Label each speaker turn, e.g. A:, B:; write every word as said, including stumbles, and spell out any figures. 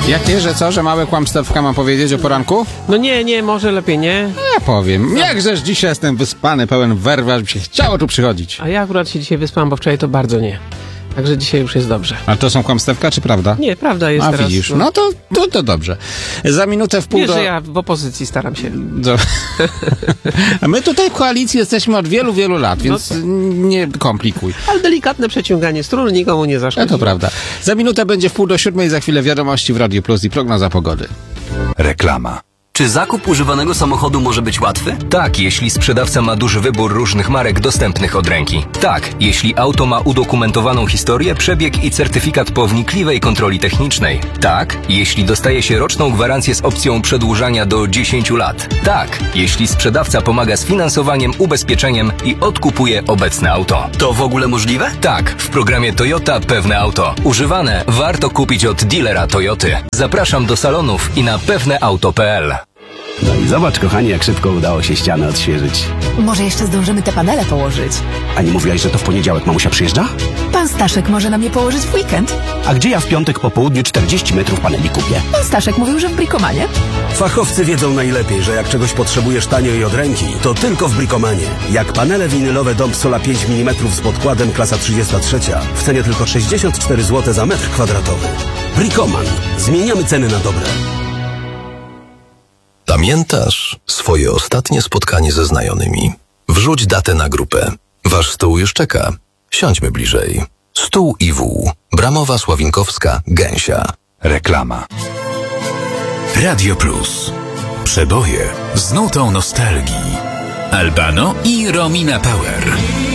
A: Jakie, że co, że małe kłamstewka mam powiedzieć o poranku?
B: No nie, nie, może lepiej nie.
A: Ja powiem. Jakżeż dzisiaj jestem wyspany, pełen werwy, aż mi się chciało tu przychodzić.
B: A ja akurat się dzisiaj wyspałem, bo wczoraj to bardzo nie. Także dzisiaj już jest dobrze.
A: A to są kłamstewka, czy prawda?
B: Nie, prawda jest
A: A
B: teraz.
A: widzisz, no to, to, to dobrze. Za minutę w pół
B: Wiesz,
A: do...
B: że ja w opozycji staram się.
A: do... A my tutaj w koalicji jesteśmy od wielu, wielu lat, więc
B: No
A: nie komplikuj.
B: Ale delikatne przeciąganie strun nikomu nie zaszkodzi.
A: No to prawda. Za minutę będzie w pół do siódmej, za chwilę wiadomości w Radiu Plus i prognoza pogody.
C: Reklama.
D: Czy zakup używanego samochodu może być łatwy?
E: Tak, jeśli sprzedawca ma duży wybór różnych marek dostępnych od ręki. Tak, jeśli auto ma udokumentowaną historię, przebieg i certyfikat po wnikliwej kontroli technicznej. Tak, jeśli dostaje się roczną gwarancję z opcją przedłużania do dziesięciu lat. Tak, jeśli sprzedawca pomaga z finansowaniem, ubezpieczeniem i odkupuje obecne auto.
D: To w ogóle możliwe?
E: Tak, w programie Toyota Pewne Auto. Używane warto kupić od dealera Toyoty. Zapraszam do salonów i na pewneauto kropka pe el.
F: No i zobacz, kochani, jak szybko udało się ścianę odświeżyć.
G: Może jeszcze zdążymy te panele położyć.
F: A nie mówiłaś, że to w poniedziałek mamusia przyjeżdża?
G: Pan Staszek może nam je położyć w weekend.
F: A gdzie ja w piątek po południu czterdzieści metrów paneli kupię?
G: Pan Staszek mówił, że w Brikomanie.
H: Fachowcy wiedzą najlepiej, że jak czegoś potrzebujesz tanio i od ręki, to tylko w Brikomanie. Jak panele winylowe Dom Sola pięć milimetrów z podkładem klasa trzydzieści trzy w cenie tylko sześćdziesiąt cztery złote za metr kwadratowy. Brikoman. Zmieniamy ceny na dobre.
I: Pamiętasz swoje ostatnie spotkanie ze znajomymi? Wrzuć datę na grupę. Wasz stół już czeka. Siądźmy bliżej. Stół I W. Bramowa, Sławinkowska, Gęsia.
C: Reklama. Radio Plus. Przeboje z nutą nostalgii. Albano i Romina Power.